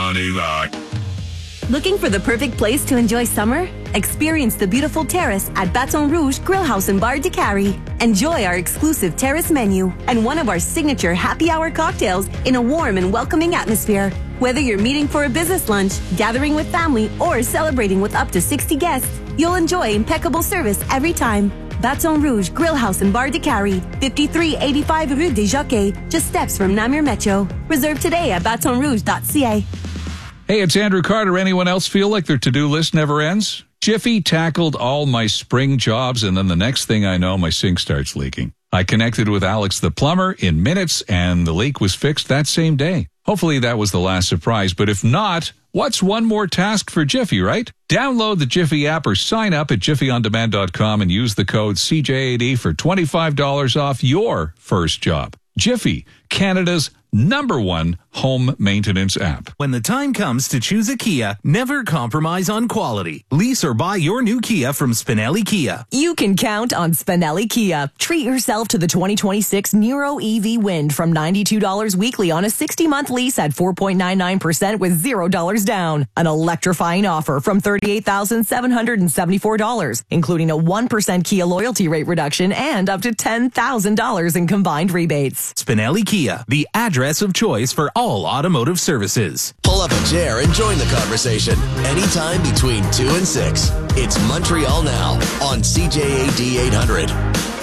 Money Rock. Looking for the perfect place to enjoy summer? Experience the beautiful terrace at Baton Rouge Grill House and Bar de Cary. Enjoy our exclusive terrace menu and one of our signature happy hour cocktails in a warm and welcoming atmosphere. Whether you're meeting for a business lunch, gathering with family, or celebrating with up to 60 guests, you'll enjoy impeccable service every time. Baton Rouge Grill House and Bar de Cary, 5385 Rue des Jockeys, just steps from Namur Metro. Reserve today at batonrouge.ca. Hey, it's Andrew Carter. Anyone else feel like their to-do list never ends? Jiffy tackled all my spring jobs, and then the next thing I know, my sink starts leaking. I connected with Alex the plumber in minutes, and the leak was fixed that same day. Hopefully that was the last surprise, but if not, what's one more task for Jiffy, right? Download the Jiffy app or sign up at jiffyondemand.com and use the code CJAD for $25 off your first job. Jiffy, Canada's #1 home maintenance app. When the time comes to choose a Kia, never compromise on quality. Lease or buy your new Kia from Spinelli Kia. You can count on Spinelli Kia. Treat yourself to the 2026 Niro EV Wind from $92 weekly on a 60-month lease at 4.99% with $0 down. An electrifying offer from $38,774, including a 1% Kia loyalty rate reduction and up to $10,000 in combined rebates. Spinelli Kia, the address of choice for all automotive services. Pull up a chair and join the conversation anytime between 2 and 6. It's Montreal Now on CJAD 800.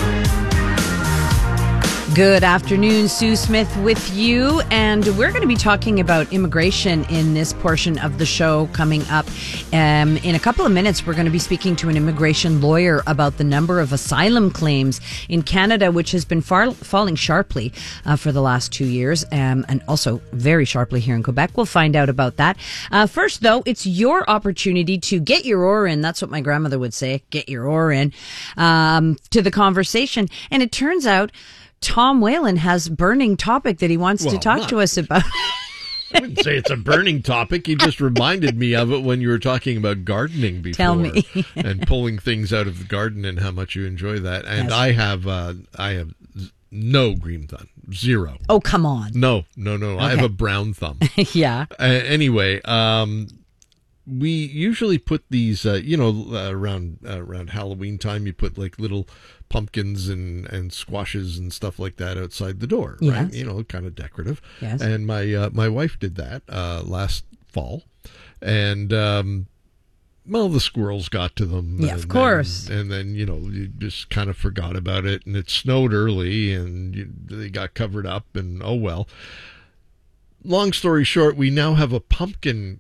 Good afternoon, Sue Smith with you, and we're going to be talking about immigration in this portion of the show coming up. In a couple of minutes, we're going to be speaking to an immigration lawyer about the number of asylum claims in Canada, which has been falling sharply for the last 2 years, and also very sharply here in Quebec. We'll find out about that. First, though, it's your opportunity to get your oar in. That's what my grandmother would say, get your oar in, to the conversation. And it turns out Tom Whalen has a burning topic that he wants to talk to us about. I wouldn't say it's a burning topic. You just reminded me of it when you were talking about gardening before. Tell me. And pulling things out of the garden and how much you enjoy that. And yes. I have no green thumb. Zero. Oh, come on. No. Okay. I have a brown thumb. Yeah. Anyway, we usually put these, around Halloween time, you put like little pumpkins and squashes and stuff like that outside the door, right? Yes. Kind of decorative. Yes. And my wife did that last fall, and the squirrels got to them. Yeah, of course. And then you just kind of forgot about it, and it snowed early, and they got covered up, and oh well. Long story short, we now have a pumpkin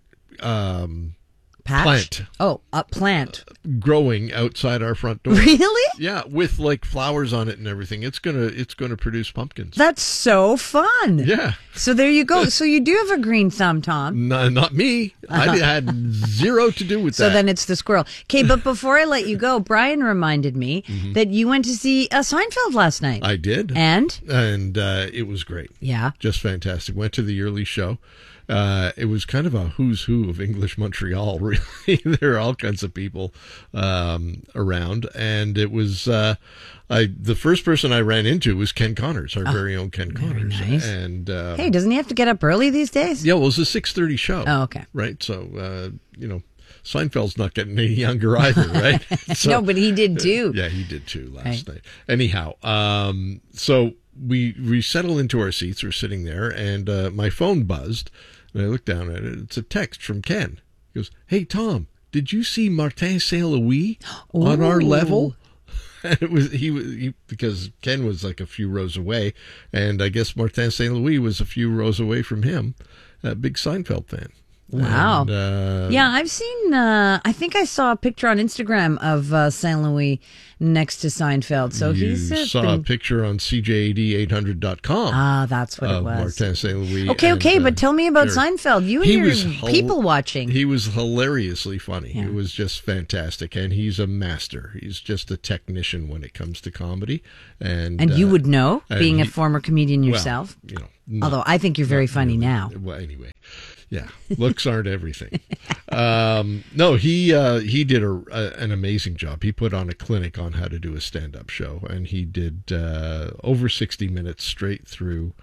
patch? Plant. Oh, a plant. Growing outside our front door. Really? Yeah, with like flowers on it and everything. It's gonna produce pumpkins. That's so fun. Yeah. So there you go. So you do have a green thumb, Tom. No, not me. I had zero to do with that. So then it's the squirrel. Okay, but before I let you go, Brian reminded me that you went to see Seinfeld last night. I did. And it was great. Yeah. Just fantastic. Went to the early show. It was kind of a who's who of English Montreal, really. There are all kinds of people around. And it was, the first person I ran into was Ken Connors, our very own Ken Connors. Nice. And, hey, doesn't he have to get up early these days? Yeah, well, it was a 6:30 show. Oh, okay. Right. So, Seinfeld's not getting any younger either, right? So, no, but he did too. Yeah, he did too last night. Anyhow, so we settle into our seats. We're sitting there, and my phone buzzed. And I looked down at it. It's a text from Ken. He goes, "Hey, Tom, did you see Martin Saint-Louis on our level?" And it was he because Ken was like a few rows away, and I guess Martin Saint-Louis was a few rows away from him. A big Seinfeld fan. Wow. And, yeah, I've seen, I think I saw a picture on Instagram of St. Louis next to Seinfeld. So you saw a picture on CJAD800.com. Ah, that's what it was. Martin St. Louis. Okay, but tell me about Seinfeld. You and your people watching. He was hilariously funny. Yeah. It was just fantastic. And he's a master. He's just a technician when it comes to comedy. And you would know, being a former comedian yourself. Well, although I think you're very funny now. Well, anyway. Yeah, looks aren't everything. No, he did an amazing job. He put on a clinic on how to do a stand-up show, and he did over 60 minutes straight through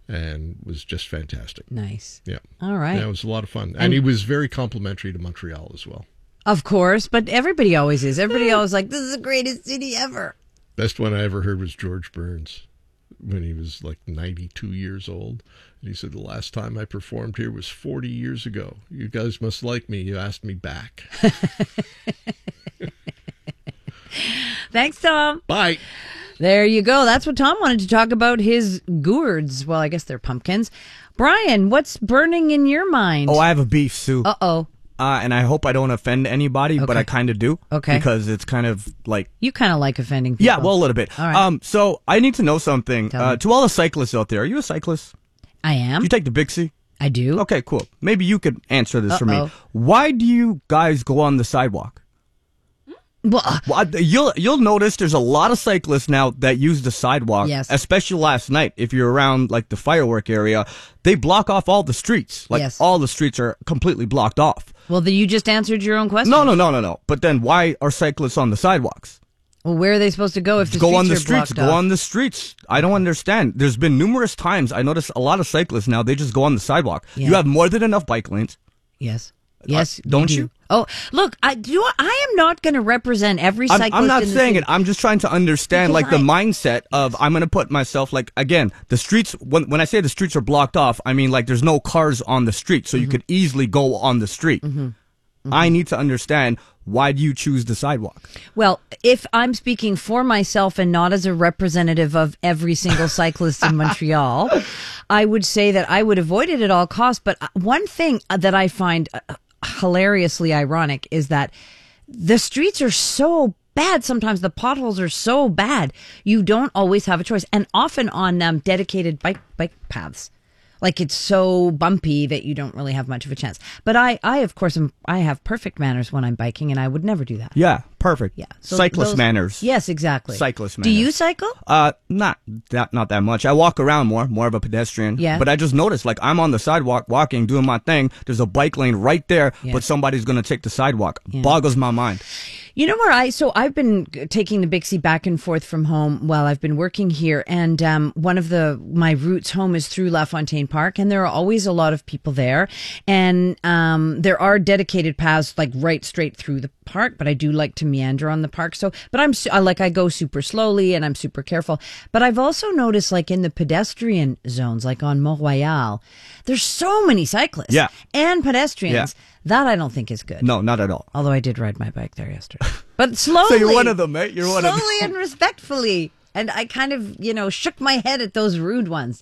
and was just fantastic. Nice. Yeah. All right. Yeah, it was a lot of fun. And he was very complimentary to Montreal as well. Of course, but everybody always is. Everybody always like, this is the greatest city ever. Best one I ever heard was George Burns when he was like 92 years old. And he said, the last time I performed here was 40 years ago. You guys must like me. You asked me back. Thanks, Tom. Bye. There you go. That's what Tom wanted to talk about, his gourds. Well, I guess they're pumpkins. Brian, what's burning in your mind? Oh, I have a beef, Sue. Uh-oh. And I hope I don't offend anybody, but I kind of do. Okay. Because it's kind of like... You kind of like offending people. Yeah, well, a little bit. All right. So I need to know something. To all the cyclists out there, are you a cyclist? I am. Do you take the Bixie? I do. Okay, cool. Maybe you could answer this for me. Why do you guys go on the sidewalk? Well, you'll notice there's a lot of cyclists now that use the sidewalk, yes. Especially last night. If you're around like the firework area, they block off all the streets. Like yes. All the streets are completely blocked off. Well, then you just answered your own question. No. But then why are cyclists on the sidewalks? Well, where are they supposed to go if the go streets on the are streets? blocked Go off? on the streets. I don't understand. There's been numerous times I notice a lot of cyclists now. They just go on the sidewalk. Yeah. You have more than enough bike lanes. Yes. Yes, don't you? Oh, look, I am not going to represent every cyclist. I'm not in the saying city. it. I'm just trying to understand, Because the mindset of I'm going to put myself again. The streets. When I say the streets are blocked off, I mean there's no cars on the street, so you could easily go on the street. I need to understand, why do you choose the sidewalk? Well, if I'm speaking for myself and not as a representative of every single cyclist in Montreal, I would say that I would avoid it at all costs. But one thing that I find hilariously ironic is that the streets are so bad. Sometimes the potholes are so bad. You don't always have a choice. And often on dedicated bike paths. Like it's so bumpy that you don't really have much of a chance. But I of course, I have perfect manners when I'm biking, and I would never do that. Yeah, perfect. Yeah, so cyclist manners. Yes, exactly. Cyclist manners. Do you cycle? Not that much. I walk around more of a pedestrian. Yeah. But I just noticed, I'm on the sidewalk walking, doing my thing. There's a bike lane right there, Yeah. but somebody's gonna take the sidewalk. Yeah. Boggles my mind. You know where I've been taking the Bixie back and forth from home while I've been working here, and one of my routes home is through La Fontaine Park, and there are always a lot of people there, and there are dedicated paths right straight through the park, but I do like to meander on the park. So, but I go super slowly and I'm super careful. But I've also noticed in the pedestrian zones, like on Mont Royal, there's so many cyclists and pedestrians. Yeah. That I don't think is good. No, not at all. Although I did ride my bike there yesterday. But slowly. So you're one of them, mate. You're one of them. Slowly and respectfully. And I kind of, shook my head at those rude ones.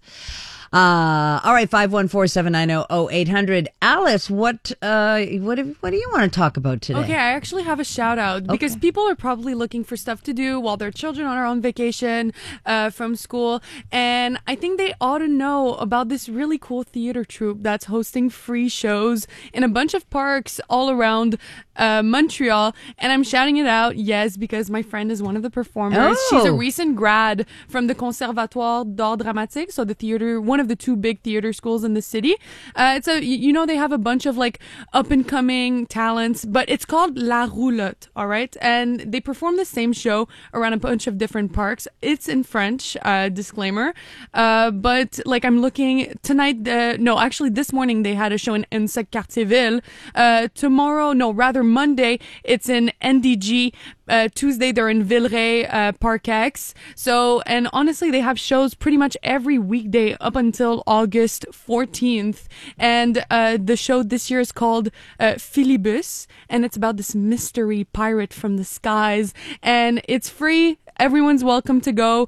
All right, 514-790-0800. Alice, what do you want to talk about today? Okay, I actually have a shout out because people are probably looking for stuff to do while their children are on vacation from school. And I think they ought to know about this really cool theater troupe that's hosting free shows in a bunch of parks all around Montreal. And I'm shouting it out, yes, because my friend is one of the performers. Oh. She's a recent grad from the Conservatoire d'Art Dramatique, so the theater, one of the two big theater schools in the city. They have a bunch of up and coming talents, but it's called La Roulotte, all right? And they perform the same show around a bunch of different parks. It's in French, disclaimer. But I'm looking tonight, actually this morning they had a show in Insect-Cartierville. Monday, it's in NDG. Tuesday, they're in Villeray, Park X. So, and honestly, they have shows pretty much every weekday up until August 14th. And the show this year is called Philibus, and it's about this mystery pirate from the skies. And it's free. Everyone's welcome to go.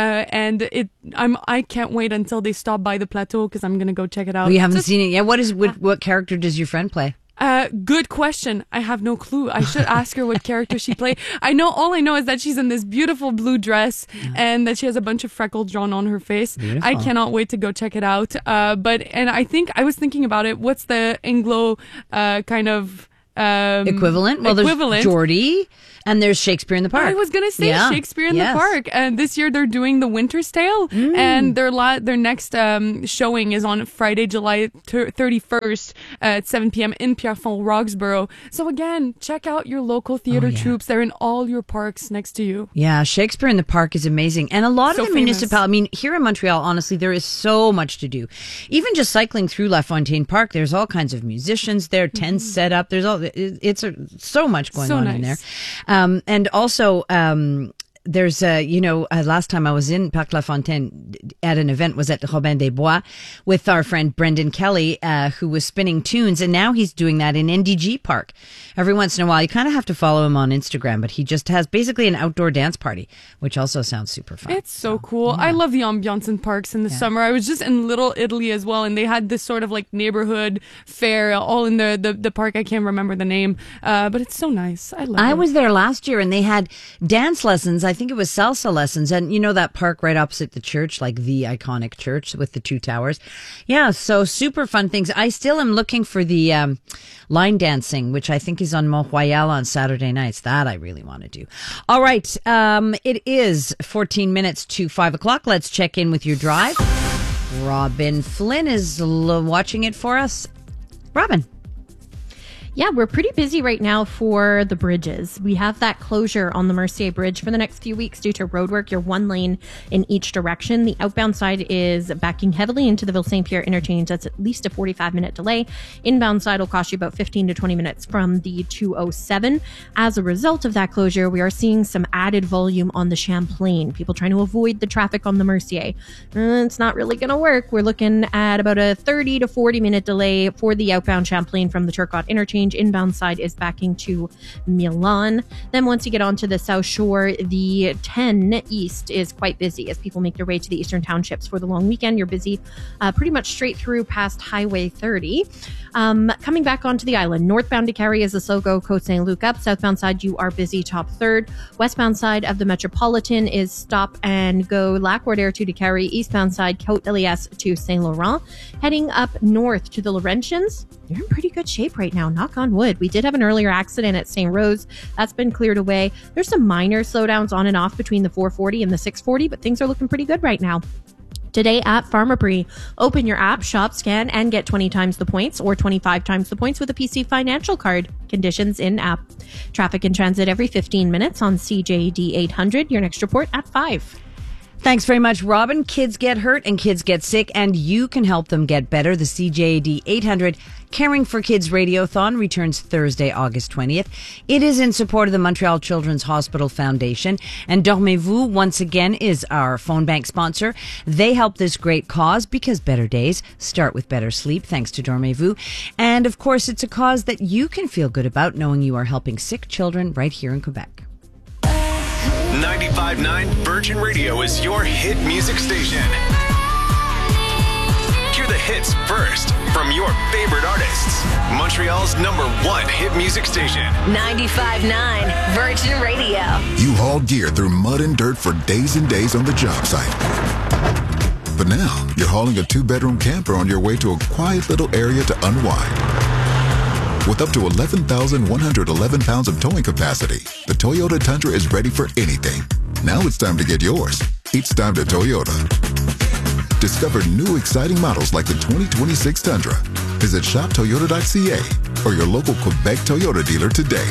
I can't wait until they stop by the plateau because I'm going to go check it out. We haven't seen it yet. What character does your friend play? Good question. I have no clue. I should ask her what character she played. All I know is that she's in this beautiful blue dress and that she has a bunch of freckles drawn on her face. Beautiful. I cannot wait to go check it out. And I think I was thinking about it. What's the Anglo kind of equivalent. Well, there's Geordie. And there's Shakespeare in the Park. I was going to say Shakespeare in the Park. And this year they're doing The Winter's Tale. And their next showing is on Friday, July 31st at 7 p.m. in Pierrefonds, Roxborough. So again, check out your local theater troupes. They're in all your parks next to you. Yeah, Shakespeare in the Park is amazing. And a lot of the municipalities, I mean, here in Montreal, honestly, there is so much to do. Even just cycling through La Fontaine Park, there's all kinds of musicians there, tents set up. There's so much going on in there. And also, there's last time I was in Parc La Fontaine at an event was at Robin des Bois with our friend Brendan Kelly, who was spinning tunes, and now he's doing that in NDG Park. Every once in a while, you kind of have to follow him on Instagram, but he just has basically an outdoor dance party, which also sounds super fun. It's so cool. Yeah. I love the ambiance in parks in the summer. I was just in Little Italy as well, and they had this sort of like neighborhood fair all in the park. I can't remember the name, but it's so nice. I was there last year, and they had dance lessons. I think it was salsa lessons, and you know that park right opposite the church, like the iconic church with the two towers. Yeah, so super fun things. I still am looking for the line dancing, which I think is on Mont Royal on Saturday nights. That I really want to do. All right, it is 14 minutes to 5 o'clock. Let's check in with your drive. Robin Flynn is watching it for us. Robin. Yeah, we're pretty busy right now for the bridges. We have that closure on the Mercier Bridge for the next few weeks due to roadwork. You're one lane in each direction. The outbound side is backing heavily into the Ville-Saint-Pierre interchange. That's at least a 45-minute delay. Inbound side will cost you about 15 to 20 minutes from the 207. As a result of that closure, we are seeing some added volume on the Champlain. People trying to avoid the traffic on the Mercier. It's not really going to work. We're looking at about a 30 to 40-minute delay for the outbound Champlain from the Turcotte interchange. Inbound side is backing to Milan. Then once you get onto the South Shore, the 10 East is quite busy as people make their way to the Eastern Townships for the long weekend. You're busy pretty much straight through past Highway 30. Coming back onto the island, northbound to Carrie is the Sogo Côte Saint-Luc up. Southbound side, you are busy top third. Westbound side of the Metropolitan is stop and go Lac-Roder to Carrie. Eastbound side, Côte-Elias to Saint Laurent. Heading up north to the Laurentians, you're in pretty good shape right now, knock on wood. We did have an earlier accident at St. Rose. That's been cleared away. There's some minor slowdowns on and off between the 440 and the 640, but things are looking pretty good right now. Today at Pharmaprix, open your app, shop, scan, and get 20 times the points or 25 times the points with a PC Financial card. Conditions in app. Traffic and transit every 15 minutes on CJD 800. Your next report at 5. Thanks very much, Robin. Kids get hurt and kids get sick, and you can help them get better. The CJAD 800 Caring for Kids Radiothon returns Thursday, August 20th. It is in support of the Montreal Children's Hospital Foundation, and Dormez-vous, once again, is our phone bank sponsor. They help this great cause because better days start with better sleep, thanks to Dormez-vous. And, of course, it's a cause that you can feel good about knowing you are helping sick children right here in Quebec. 95.9 Virgin Radio is your hit music station. Hear the hits first from your favorite artists. Montreal's #1 hit music station. 95.9 Virgin Radio. You hauled gear through mud and dirt for days and days on the job site. But now you're hauling a 2-bedroom camper on your way to a quiet little area to unwind. With up to 11,111 pounds of towing capacity, the Toyota Tundra is ready for anything. Now it's time to get yours. It's time to Toyota. Discover new exciting models like the 2026 Tundra. Visit shoptoyota.ca or your local Quebec Toyota dealer today.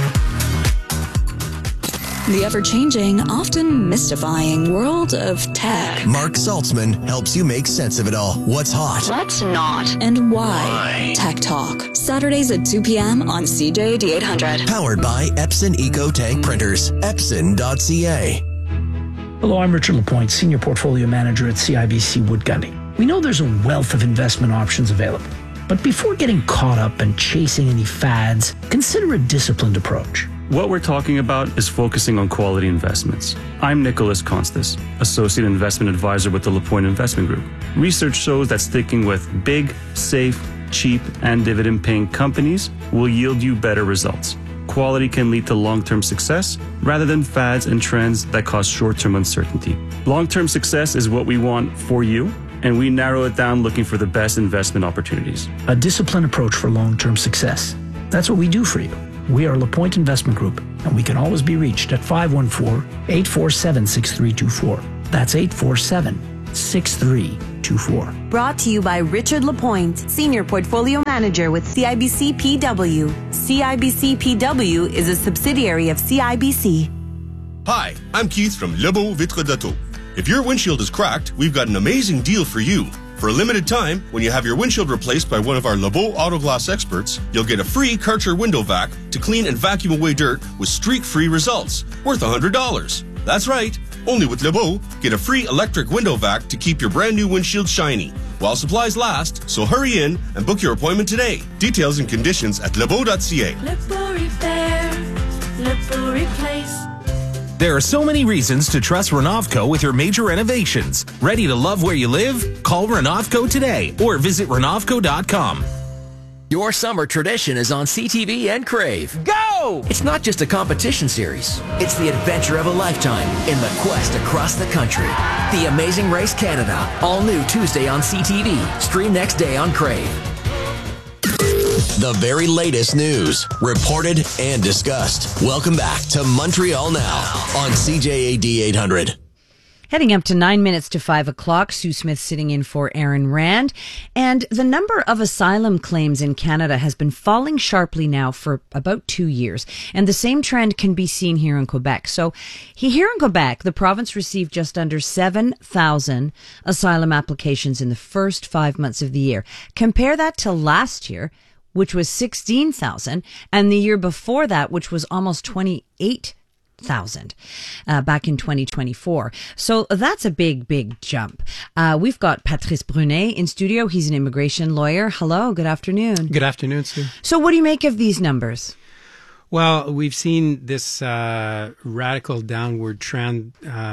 The ever-changing, often mystifying world of tech. Mark Saltzman helps you make sense of it all. What's hot? What's not? And why? Tech Talk. Saturdays at 2 p.m. on CJAD 800. Powered by Epson Eco Tank Printers. Epson.ca. Hello, I'm Richard Lapointe, Senior Portfolio Manager at CIBC Wood Gundy. We know there's a wealth of investment options available. But before getting caught up and chasing any fads, consider a disciplined approach. What we're talking about is focusing on quality investments. I'm Nicholas Constas, Associate Investment Advisor with the Lapointe Investment Group. Research shows that sticking with big, safe, cheap, and dividend-paying companies will yield you better results. Quality can lead to long-term success rather than fads and trends that cause short-term uncertainty. Long-term success is what we want for you, and we narrow it down looking for the best investment opportunities. A disciplined approach for long-term success. That's what we do for you. We are LaPointe Investment Group, and we can always be reached at 514-847-6324. That's 847-6324. Brought to you by Richard Lapointe, Senior Portfolio Manager with CIBC PW. CIBC PW is a subsidiary of CIBC. Hi, I'm Keith from Lebeau Vitre d'Auto. If your windshield is cracked, we've got an amazing deal for you. For a limited time, when you have your windshield replaced by one of our Lebeau Auto Glass experts, you'll get a free Karcher window vac to clean and vacuum away dirt with streak-free results, worth $100. That's right. Only with Lebeau, get a free electric window vac to keep your brand new windshield shiny while supplies last, so hurry in and book your appointment today. Details and conditions at lebeau.ca. Lebeau Repair, Lebeau Replace. There are so many reasons to trust Renovco with your major renovations. Ready to love where you live? Call Renovco today or visit Renovco.com. Your summer tradition is on CTV and Crave. Go! It's not just a competition series. It's the adventure of a lifetime in the quest across the country. The Amazing Race Canada. All new Tuesday on CTV. Stream next day on Crave. The very latest news, reported and discussed. Welcome back to Montreal Now on CJAD 800. Heading up to 9 minutes to 5 o'clock, Sue Smith sitting in for Aaron Rand. And the number of asylum claims in Canada has been falling sharply now for about 2 years. And the same trend can be seen here in Quebec. So here in Quebec, the province received just under 7,000 asylum applications in the first 5 months of the year. Compare that to last year, which was 16,000, and the year before that, which was almost 28,000 back in 2024. So that's a big jump. We've got Patrice Brunet in studio. He's an immigration lawyer. Hello, good afternoon. Good afternoon, Sue. So what do you make of these numbers? Well, we've seen this radical downward trend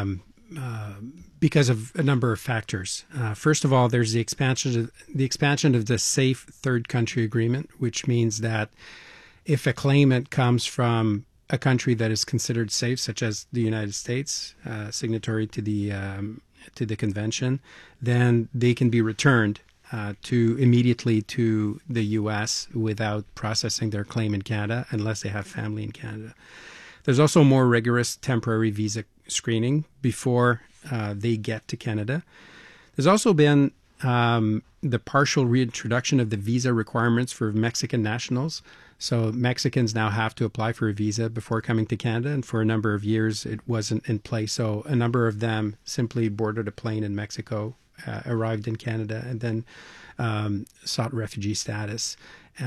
because of a number of factors. First of all, there's the expansion of the Safe Third Country Agreement, which means that if a claimant comes from a country that is considered safe, such as the United States, signatory to the convention, then they can be returned immediately to the U.S. without processing their claim in Canada, unless they have family in Canada. There's also more rigorous temporary visa screening before they get to Canada. There's also been the partial reintroduction of the visa requirements for Mexican nationals. So Mexicans now have to apply for a visa before coming to Canada, and for a number of years it wasn't in place. So a number of them simply boarded a plane in Mexico, arrived in Canada, and then sought refugee status.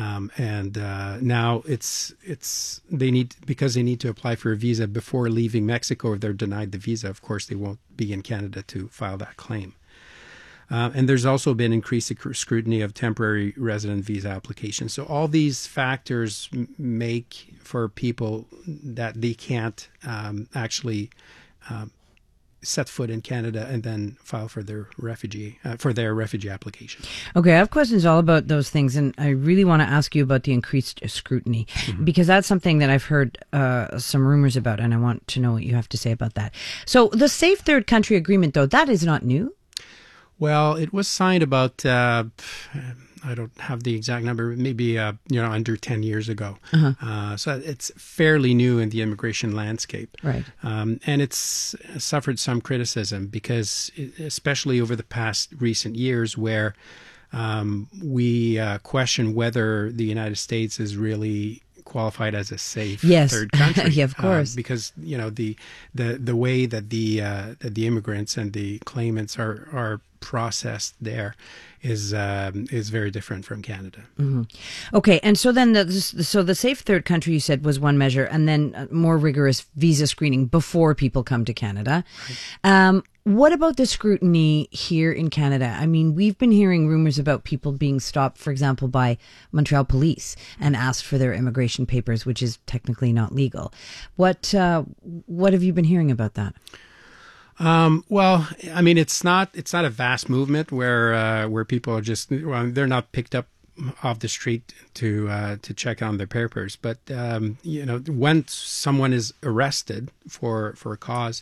Now they need to apply for a visa before leaving Mexico. If they're denied the visa, of course, they won't be in Canada to file that claim. And there's also been increased scrutiny of temporary resident visa applications. So all these factors make for people that they can't actually set foot in Canada and then file for their refugee application. Okay, I have questions all about those things, and I really want to ask you about the increased scrutiny, because that's something that I've heard some rumors about, and I want to know what you have to say about that. So the Safe Third Country Agreement, though, that is not new? Well, it was signed about, I don't have the exact number, maybe under 10 years ago. So it's fairly new in the immigration landscape. Right. And it's suffered some criticism because, especially over the past recent years, where we question whether the United States is really qualified as a safe third country. Yeah, of course. Because the way that the immigrants and the claimants are processed there is very different from Canada. Mm-hmm. Okay, and so then the safe third country, you said, was one measure, and then more rigorous visa screening before people come to Canada. Right. What about the scrutiny here in Canada? I mean, we've been hearing rumors about people being stopped, for example, by Montreal police and asked for their immigration papers, which is technically not legal. What have you been hearing about that? Well, I mean, it's not a vast movement where people are just, they're not picked up off the street to check on their papers. But once someone is arrested for a cause,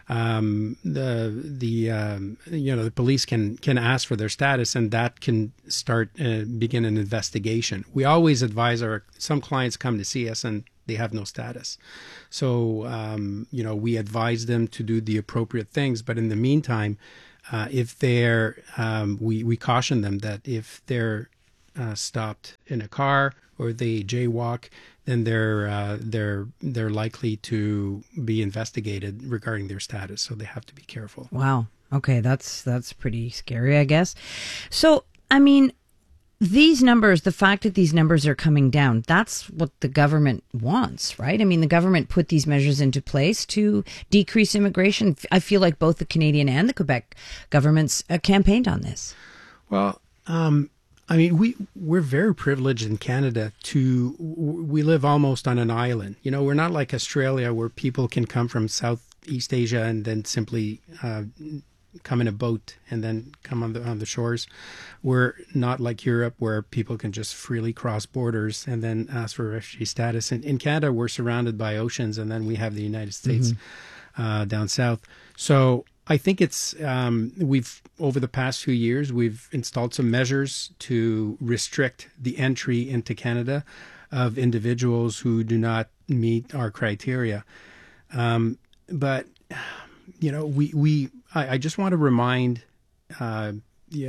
the police can ask for their status, and that can begin an investigation. We always advise some clients come to see us and they have no status, so we advise them to do the appropriate things. But in the meantime, if they're we caution them that if they're stopped in a car or they jaywalk, then they're likely to be investigated regarding their status. So they have to be careful. Wow. Okay, that's pretty scary, I guess. So, I mean, these numbers, the fact that these numbers are coming down, that's what the government wants, right? I mean, the government put these measures into place to decrease immigration. I feel like both the Canadian and the Quebec governments campaigned on this. Well, I mean, we're very privileged in Canada we live almost on an island. We're not like Australia where people can come from Southeast Asia and then simply come in a boat and then come on the shores. We're not like Europe where people can just freely cross borders and then ask for refugee status. In Canada, we're surrounded by oceans, and then we have the United States down south. So I think it's over the past few years, we've installed some measures to restrict the entry into Canada of individuals who do not meet our criteria. But I just want to remind everyone,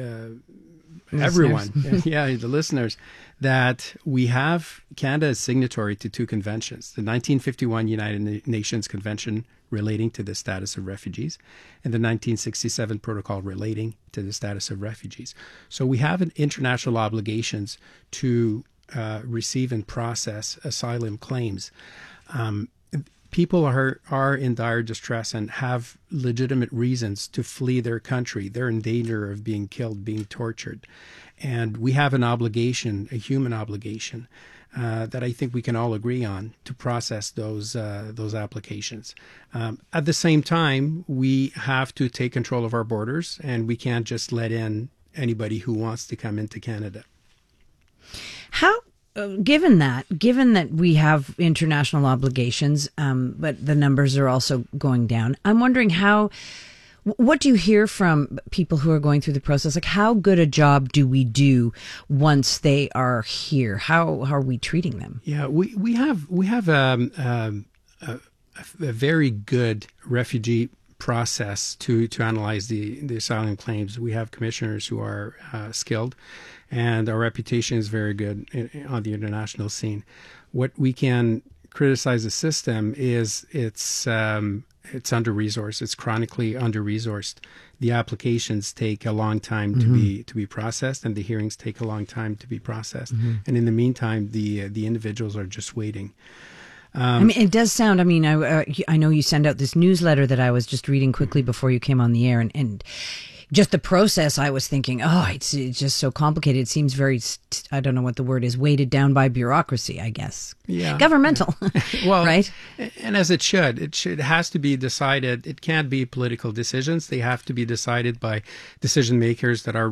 the listeners, that Canada is signatory to two conventions: the 1951 United Nations Convention relating to the status of refugees, and the 1967 Protocol relating to the status of refugees. So we have international obligations to receive and process asylum claims. People are in dire distress and have legitimate reasons to flee their country. They're in danger of being killed, being tortured. And we have an obligation, a human obligation, that I think we can all agree on to process those applications. At the same time, we have to take control of our borders, and we can't just let in anybody who wants to come into Canada. Given that we have international obligations, but the numbers are also going down, I'm wondering what do you hear from people who are going through the process? Like, how good a job do we do once they are here? How are we treating them? Yeah, we have a very good refugee process to analyze the asylum claims. We have commissioners who are skilled, and our reputation is very good on the international scene. What we can criticize the system is it's under-resourced. It's chronically under-resourced. The applications take a long time to be processed, and the hearings take a long time to be processed. And in the meantime, the individuals are just waiting. I mean, it does sound, I know you send out this newsletter that I was just reading quickly before you came on the air, and just the process, I was thinking, it's just so complicated. It seems very, I don't know what the word is, weighted down by bureaucracy, I guess. Yeah. Governmental. Well, right? And as it should. It has to be decided. It can't be political decisions. They have to be decided by decision makers that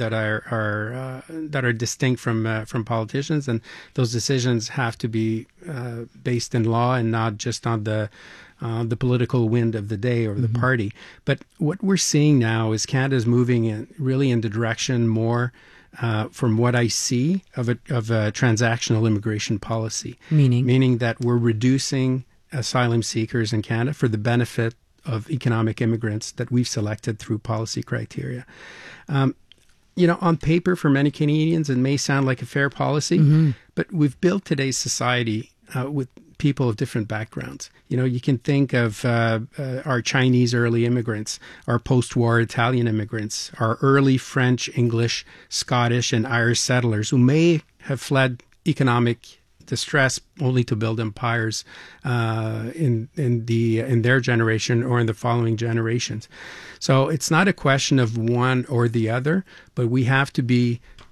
are distinct from politicians, and those decisions have to be based in law and not just on the political wind of the day or the party. But what we're seeing now is Canada's moving really in the direction more, from what I see, of a transactional immigration policy. Meaning that we're reducing asylum seekers in Canada for the benefit of economic immigrants that we've selected through policy criteria. On paper, for many Canadians, it may sound like a fair policy, but we've built today's society with people of different backgrounds. You can think of our Chinese early immigrants, our post-war Italian immigrants, our early French, English, Scottish, and Irish settlers who may have fled economic distress only to build empires in their generation or in the following generations. So it's not a question of one or the other, but we have to be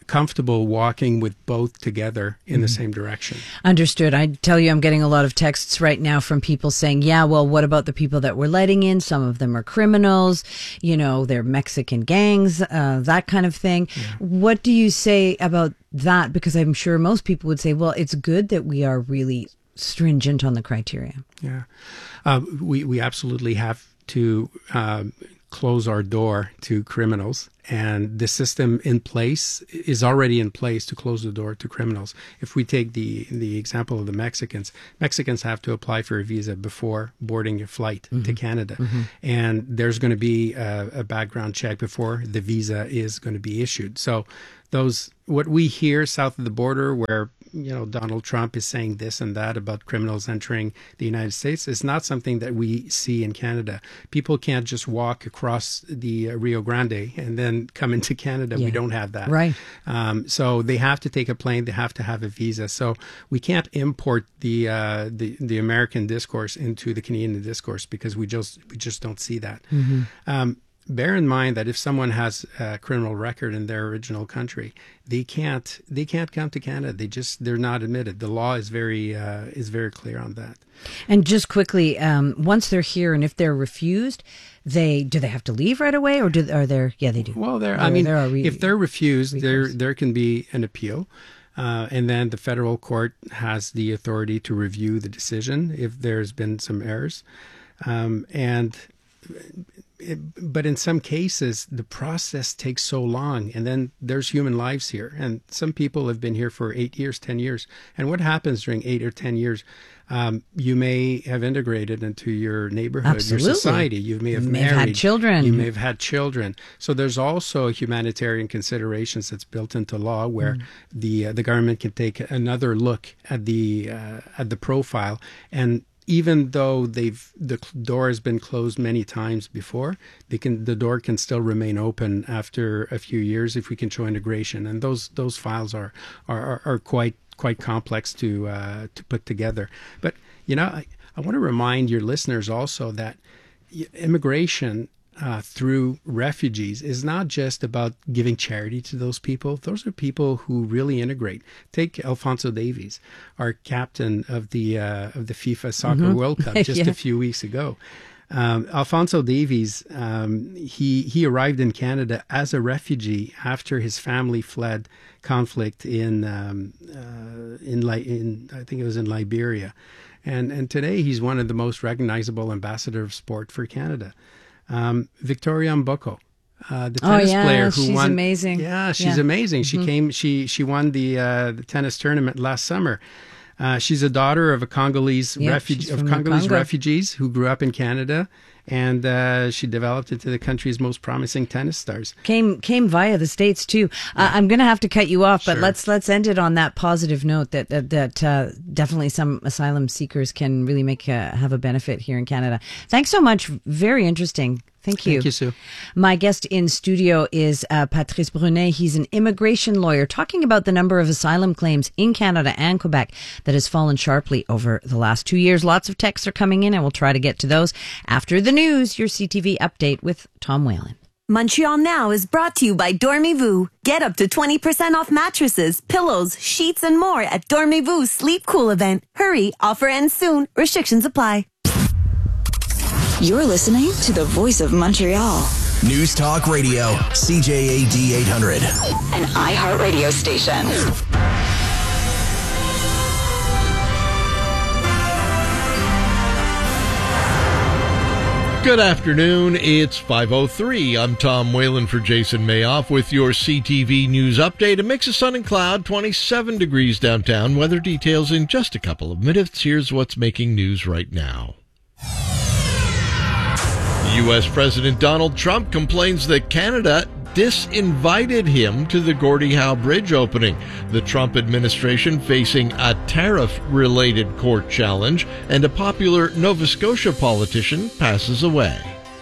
comfortable walking with both together in the same direction. Understood. I tell you, I'm getting a lot of texts right now from people saying, yeah, well, what about the people that we're letting in? Some of them are criminals, they're Mexican gangs, that kind of thing. Yeah. What do you say about that? Because I'm sure most people would say, well, it's good that we are really stringent on the criteria. Yeah. We absolutely have to close our door to criminals, and the system is already in place to close the door to criminals. If we take the example of the Mexicans have to apply for a visa before boarding your flight to Canada, and there's going to be a background check before the visa is going to be issued. So what we hear south of the border, where Donald Trump is saying this and that about criminals entering the United States, is not something that we see in Canada. People can't just walk across the Rio Grande and then come into Canada. Yeah. We don't have that. Right. So they have to take a plane. They have to have a visa. So we can't import the American discourse into the Canadian discourse, because we just don't see that. Bear in mind that if someone has a criminal record in their original country, they can't come to Canada. They're not admitted. The law is very clear on that. And just quickly, once they're here, and if they're refused, do they have to leave right away, or are there? Yeah, they do. Well, if they're refused, there can be an appeal. And then the federal court has the authority to review the decision if there's been some errors, but in some cases, the process takes so long, and then there's human lives here. And some people have been here for 8 years, 10 years. And what happens during 8 or 10 years? You may have integrated into your neighborhood, Absolutely. Your society. You may have married. Had children. You may have had children. So there's also humanitarian considerations that's built into law, where the government can take another look at the profile. And even though the door has been closed many times before, the door can still remain open after a few years if we can show integration. And those files are quite complex to put together. But I want to remind your listeners also that immigration through refugees is not just about giving charity to those people. Those are people who really integrate. Take Alphonso Davies, our captain of the FIFA Soccer World Cup just a few weeks ago. Alphonso Davies, he arrived in Canada as a refugee after his family fled conflict in I think it was in Liberia, and today he's one of the most recognizable ambassadors of sport for Canada. Victoria Mboko, the tennis player who she's won. Amazing. Yeah, she's amazing. She she won the tennis tournament last summer. She's a daughter of a Congolese refugees who grew up in Canada, and she developed into the country's most promising tennis stars. Came via the States too. I'm going to have to cut you off, but let's end it on that positive note that definitely some asylum seekers can really have a benefit here in Canada. Thanks so much. Very interesting. Thank you. Thank you, Sue. My guest in studio is Patrice Brunet. He's an immigration lawyer talking about the number of asylum claims in Canada and Quebec that has fallen sharply over the last 2 years. Lots of texts are coming in, and we'll try to get to those after the news. Your CTV update with Tom Whalen. Montreal Now is brought to you by Dormez-vous. Get up to 20% off mattresses, pillows, sheets, and more at Dormez-vous Sleep Cool event. Hurry, offer ends soon. Restrictions apply. You're listening to the voice of Montreal. News Talk Radio, CJAD 800. An iHeartRadio station. Good afternoon. It's 5:03. I'm Tom Whalen for Jason Mayoff with your CTV News Update. A mix of sun and cloud, 27 degrees downtown. Weather details in just a couple of minutes. Here's what's making news right now. U.S. President Donald Trump complains that Canada disinvited him to the Gordie Howe Bridge opening. The Trump administration facing a tariff-related court challenge, and a popular Nova Scotia politician passes away.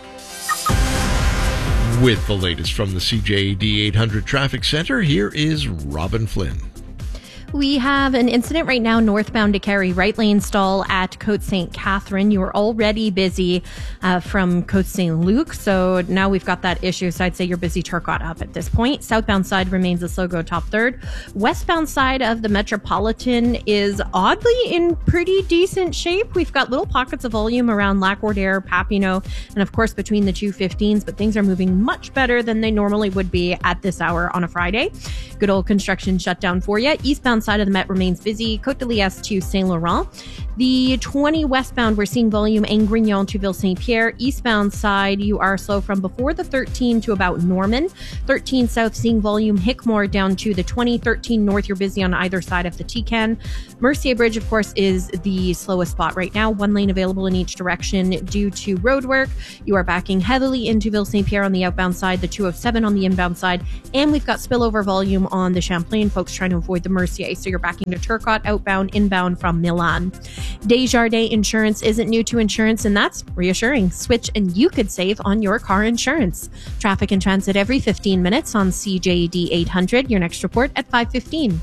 With the latest from the CJAD 800 Traffic Center, here is Robin Flynn. We have an incident right now northbound to Carey, right lane stall at Côte St. Catherine. You were already busy from Côte St. Luc, so now we've got that issue. So I'd say you're busy Turcotte up at this point. Southbound side remains a slow go top third. Westbound side of the Metropolitan is oddly in pretty decent shape. We've got little pockets of volume around Lac-Ordère, Papineau, and of course between the 215s, but things are moving much better than they normally would be at this hour on a Friday. Good old construction shutdown for you. Eastbound side of the Met remains busy. Côte de Liesse to Saint Laurent. The 20 westbound, we're seeing volume en Grignon to Ville-Saint-Pierre. Eastbound side, you are slow from before the 13 to about Norman. 13 south seeing volume Hickmore down to the 20. 13 north, you're busy on either side of the Tican. Mercier Bridge, of course, is the slowest spot right now. One lane available in each direction due to road work. You are backing heavily into Ville-Saint-Pierre on the outbound side, the 207 on the inbound side, and we've got spillover volume on the Champlain, folks trying to avoid the Mercier. So you're backing to Turcotte, outbound, inbound from Milan. Desjardins Insurance isn't new to insurance, and that's reassuring. Switch and you could save on your car insurance. Traffic and transit every 15 minutes on CJD 800. Your next report at 5:15.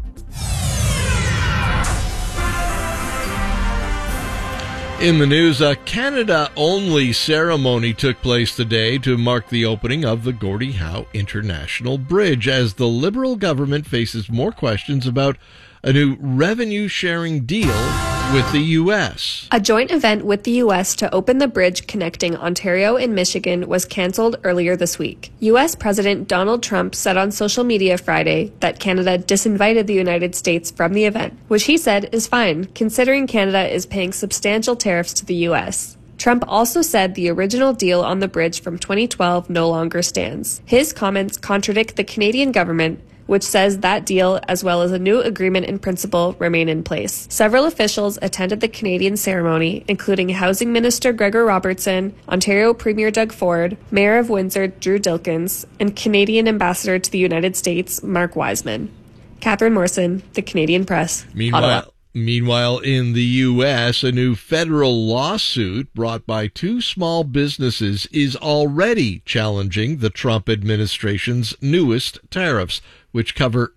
In the news, a Canada-only ceremony took place today to mark the opening of the Gordie Howe International Bridge as the Liberal government faces more questions about a new revenue-sharing deal with the U.S. A joint event with the U.S. to open the bridge connecting Ontario and Michigan was canceled earlier this week. U.S. President Donald Trump said on social media Friday that Canada disinvited the United States from the event, which he said is fine, considering Canada is paying substantial tariffs to the U.S. Trump also said the original deal on the bridge from 2012 no longer stands. His comments contradict the Canadian government, which says that deal, as well as a new agreement in principle, remain in place. Several officials attended the Canadian ceremony, including Housing Minister Gregor Robertson, Ontario Premier Doug Ford, Mayor of Windsor Drew Dilkens, and Canadian Ambassador to the United States Mark Wiseman. Catherine Morrison, The Canadian Press, Ottawa. Meanwhile, in the U.S., a new federal lawsuit brought by two small businesses is already challenging the Trump administration's newest tariffs, which cover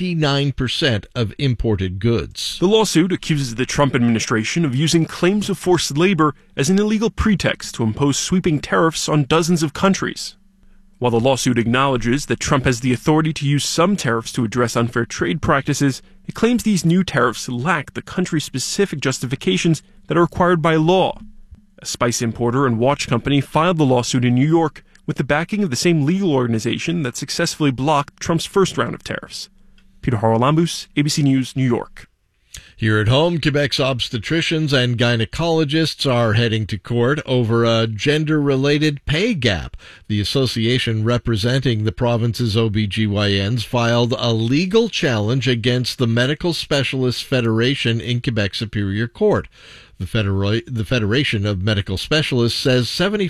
99% of imported goods. The lawsuit accuses the Trump administration of using claims of forced labor as an illegal pretext to impose sweeping tariffs on dozens of countries. While the lawsuit acknowledges that Trump has the authority to use some tariffs to address unfair trade practices, it claims these new tariffs lack the country-specific justifications that are required by law. A spice importer and watch company filed the lawsuit in New York with the backing of the same legal organization that successfully blocked Trump's first round of tariffs. Peter Haralambous, ABC News, New York. Here at home, Quebec's obstetricians and gynecologists are heading to court over a gender-related pay gap. The association representing the province's OBGYNs filed a legal challenge against the Medical Specialists Federation in Quebec Superior Court. The Federation of Medical Specialists says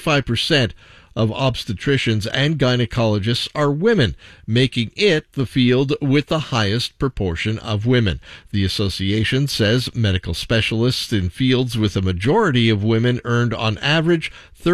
75% of obstetricians and gynecologists are women, making it the field with the highest proportion of women. The association says medical specialists in fields with a majority of women earned on average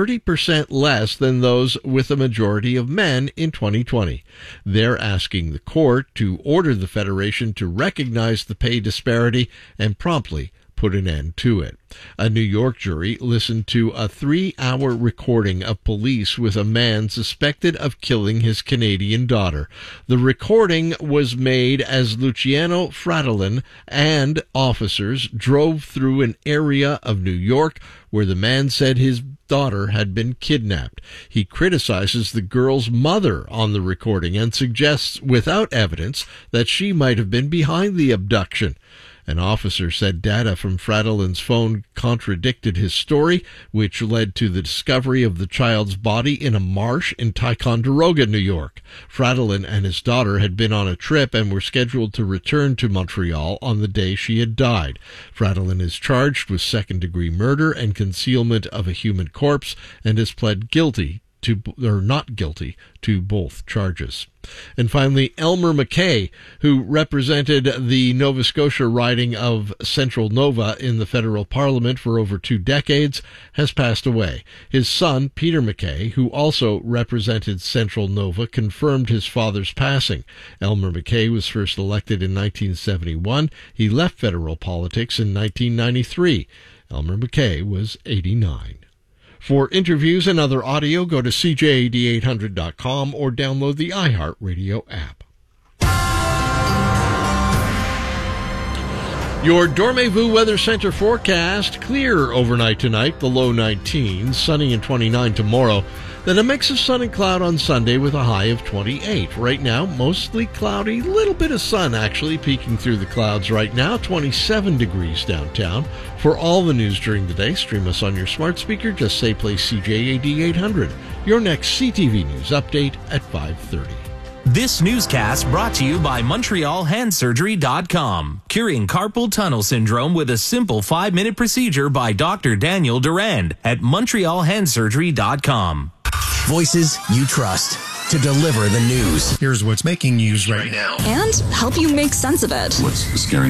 30% less than those with a majority of men in 2020. They're asking the court to order the Federation to recognize the pay disparity and promptly put an end to it. A New York jury listened to a 3-hour recording of police with a man suspected of killing his Canadian daughter. The recording was made as Luciano Fratellin and officers drove through an area of New York where the man said his daughter had been kidnapped. He criticizes the girl's mother on the recording and suggests, without evidence, that she might have been behind the abduction. An officer said data from Fratellin's phone contradicted his story, which led to the discovery of the child's body in a marsh in Ticonderoga, New York. Fratellin and his daughter had been on a trip and were scheduled to return to Montreal on the day she had died. Fratellin is charged with second-degree murder and concealment of a human corpse and has pled guilty not guilty to both charges. And finally, Elmer MacKay, who represented the Nova Scotia riding of Central Nova in the federal parliament for over 2 decades, has passed away. His son, Peter MacKay, who also represented Central Nova, confirmed his father's passing. Elmer MacKay was first elected in 1971. He left federal politics in 1993. Elmer MacKay was 89. For interviews and other audio, go to CJAD800.com or download the iHeartRadio app. Your Dormez-vous Weather Center forecast: clear overnight tonight, the low 19, sunny and 29 tomorrow. Then a mix of sun and cloud on Sunday with a high of 28. Right now, mostly cloudy, little bit of sun actually peeking through the clouds right now, 27 degrees downtown. For all the news during the day, stream us on your smart speaker. Just say play CJAD 800. Your next CTV News update at 5:30. This newscast brought to you by MontrealHandSurgery.com. Curing carpal tunnel syndrome with a simple 5-minute procedure by Dr. Daniel Durand at MontrealHandSurgery.com. Voices you trust to deliver the news. Here's what's making news right now. And help you make sense of it. What's the scary